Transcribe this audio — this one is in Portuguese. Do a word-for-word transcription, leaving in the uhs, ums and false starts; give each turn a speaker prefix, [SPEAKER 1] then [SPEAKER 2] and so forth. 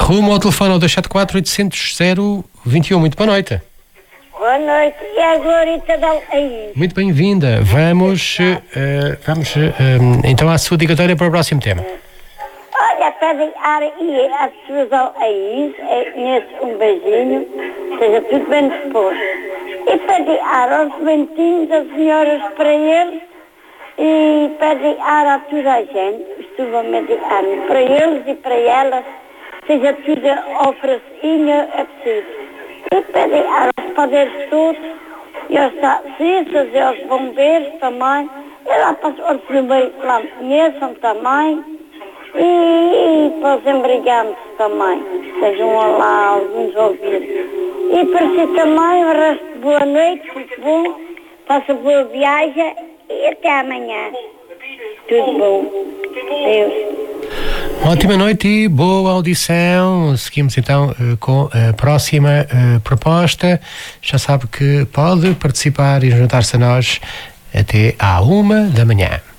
[SPEAKER 1] Rumo ao telefone ao dois sete quatro, oitocentos, zero vinte e um. Muito boa noite.
[SPEAKER 2] Boa noite. E a Glorita da aí.
[SPEAKER 1] Muito bem-vinda. Vamos, uh, vamos uh, então à sua dicatória para o próximo tema.
[SPEAKER 2] Olha, para dar aí às pessoas aí, nesse um beijinho, seja tudo bem disposto. E para dar aos bentinhos, às senhoras para eles, e para dar a toda a gente, estou a medicar para eles e para elas, seja tudo oferecinho, é preciso. E para dar aos poderes todos, e aos taxistas, e aos bombeiros também, e lá para os primeiros que lá conheçam também, e, e para os embriagantes também, sejam lá alguns ouvidos. E para si também, o resto de boa noite, muito bom, faça boa viagem e até amanhã. Tudo bom. Deus.
[SPEAKER 1] Ótima noite e boa audição. Seguimos então uh, com a próxima uh, proposta. Já sabe que pode participar e juntar-se a nós até à uma da manhã.